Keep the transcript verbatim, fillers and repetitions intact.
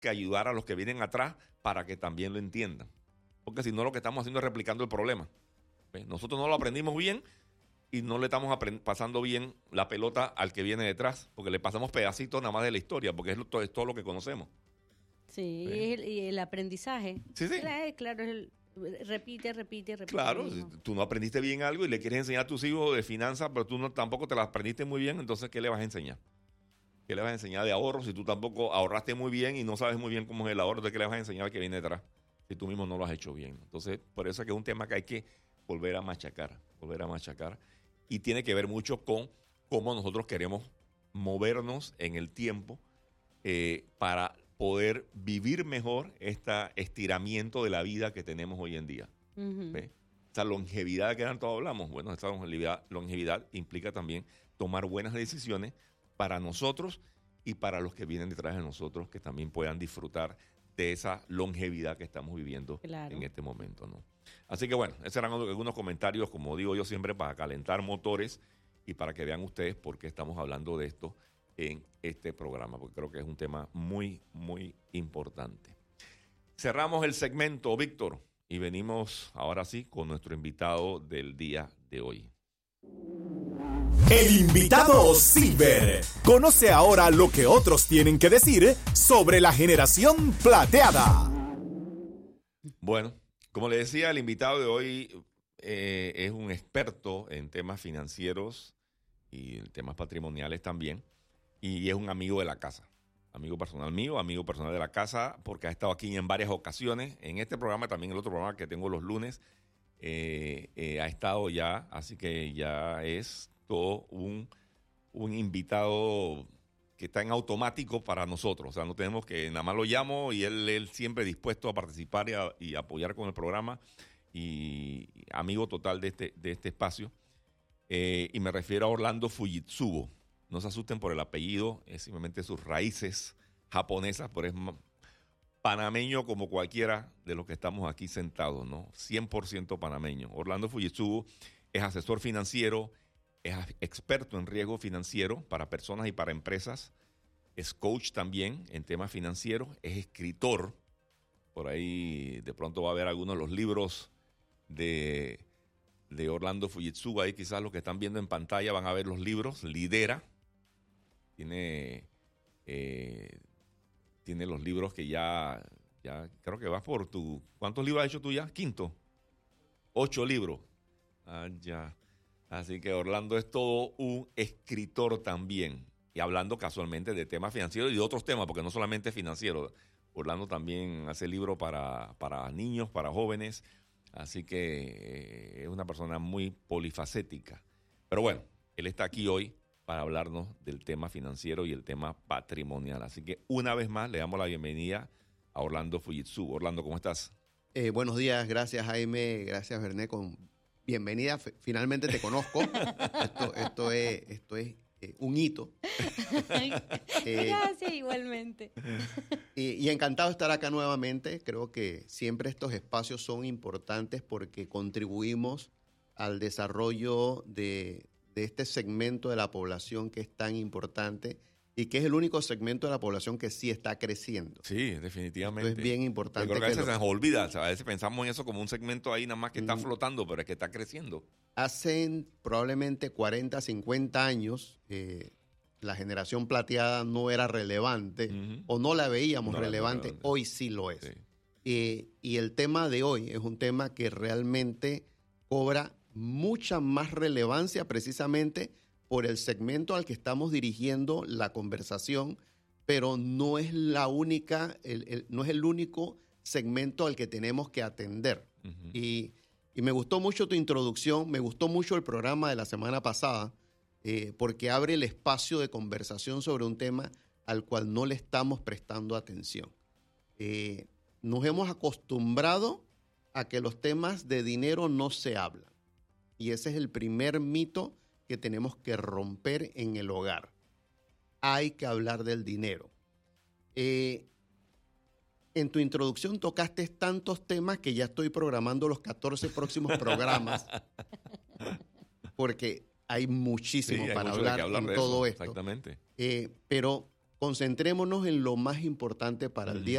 que ayudar a los que vienen atrás para que también lo entiendan. Porque si no, lo que estamos haciendo es replicando el problema. ¿Ves? Nosotros no lo aprendimos bien y no le estamos aprend- pasando bien la pelota al que viene detrás, porque le pasamos pedacitos nada más de la historia, porque es, lo, es todo lo que conocemos. Sí, y el, y el aprendizaje. Sí, sí. Claro, claro, es el, repite, repite, repite. Claro, si tú no aprendiste bien algo y le quieres enseñar a tus hijos de finanzas, pero tú no, tampoco te las aprendiste muy bien, entonces ¿qué le vas a enseñar? ¿Qué le vas a enseñar de ahorro si tú tampoco ahorraste muy bien y no sabes muy bien cómo es el ahorro? ¿De qué le vas a enseñar al que viene detrás si tú mismo no lo has hecho bien? Entonces, por eso es que es un tema que hay que volver a machacar, volver a machacar. Y tiene que ver mucho con cómo nosotros queremos movernos en el tiempo eh, para poder vivir mejor este estiramiento de la vida que tenemos hoy en día. Uh-huh. ¿Ve? Esa longevidad de que tanto hablamos, bueno, esta longevidad, longevidad implica también tomar buenas decisiones para nosotros y para los que vienen detrás de nosotros, que también puedan disfrutar de esa longevidad que estamos viviendo claro. en este momento, ¿no? Así que bueno, esos eran algunos comentarios, como digo yo siempre, para calentar motores y para que vean ustedes por qué estamos hablando de esto en este programa, porque creo que es un tema muy, muy importante. Cerramos el segmento, Víctor, y venimos ahora sí con nuestro invitado del día de hoy. El invitado Silver. Conoce ahora lo que otros tienen que decir sobre la generación plateada. Bueno, como le decía, el invitado de hoy eh, es un experto en temas financieros y en temas patrimoniales también, y es un amigo de la casa, amigo personal mío, amigo personal de la casa, porque ha estado aquí en varias ocasiones, en este programa, también en el otro programa que tengo los lunes, eh, eh, ha estado ya, así que ya es todo un, un invitado que está en automático para nosotros. O sea, no tenemos que, nada más lo llamo y él, él siempre dispuesto a participar y, a, y apoyar con el programa, y amigo total de este, de este espacio. Eh, y me refiero a Orlando Fujitsubo. No se asusten por el apellido, es simplemente sus raíces japonesas, pero es panameño como cualquiera de los que estamos aquí sentados, ¿no? cien por ciento panameño. Orlando Fujitsubo es asesor financiero, es experto en riesgo financiero para personas y para empresas, es coach también en temas financieros, es escritor. Por ahí de pronto va a haber algunos de los libros de, de Orlando Fujitsubo. Ahí quizás los que están viendo en pantalla van a ver los libros. Lidera. Tiene, eh, tiene los libros que ya, ya, creo que vas por tu, ¿cuántos libros has hecho tú ya? Quinto. Ocho libros. Ah, ya. Así que Orlando es todo un escritor también. Y hablando casualmente de temas financieros y de otros temas, porque no solamente financieros. Orlando también hace libros para, para niños, para jóvenes. Así que eh, es una persona muy polifacética. Pero bueno, él está aquí hoy para hablarnos del tema financiero y el tema patrimonial. Así que una vez más le damos la bienvenida a Orlando Fujitsubo. Orlando, ¿cómo estás? Eh, buenos días, gracias Jaime, gracias Berné, con bienvenida. F- finalmente te conozco. esto, esto es, esto es eh, un hito. eh, gracias, igualmente. Y, y encantado de estar acá nuevamente. Creo que siempre estos espacios son importantes porque contribuimos al desarrollo de de este segmento de la población que es tan importante y que es el único segmento de la población que sí está creciendo. Sí, definitivamente. Esto es bien importante. Yo creo que a veces que se nos olvida, o sea, a veces pensamos en eso como un segmento ahí nada más que está mm. flotando, pero es que está creciendo. Hace probablemente cuarenta, cincuenta años, eh, la generación plateada no era relevante uh-huh. o no la veíamos no relevante. relevante, hoy sí lo es. Sí. Eh, y el tema de hoy es un tema que realmente cobra mucha más relevancia precisamente por el segmento al que estamos dirigiendo la conversación, pero no es la única, el, el, no es el único segmento al que tenemos que atender. Uh-huh. Y, y me gustó mucho tu introducción, me gustó mucho el programa de la semana pasada, eh, porque abre el espacio de conversación sobre un tema al cual no le estamos prestando atención. Eh, nos hemos acostumbrado a que los temas de dinero no se hablan. Y ese es el primer mito que tenemos que romper en el hogar. Hay que hablar del dinero. Eh, en tu introducción tocaste tantos temas que ya estoy programando los catorce próximos programas. Porque hay muchísimo sí, hay para hablar, hablar en todo eso, esto. Exactamente. Eh, pero concentrémonos en lo más importante para el día